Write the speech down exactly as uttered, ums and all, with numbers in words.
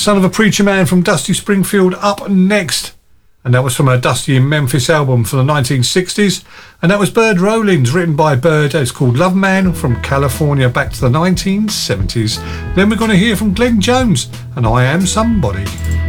Son of a Preacher Man from Dusty Springfield up next. And that was from a Dusty in Memphis album from the nineteen sixties. And that was Bird Rollins, written by Bird. It's called Love Man from California back to the nineteen seventies. Then we're going to hear from Glenn Jones and I Am Somebody.